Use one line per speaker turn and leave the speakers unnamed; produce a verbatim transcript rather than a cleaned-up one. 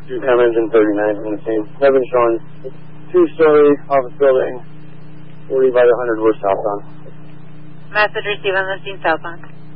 Two cameras and thirty-nine from the scene. Seven showing two-story office building, forty by the one hundred west southbound.
Message received on the scene southbound.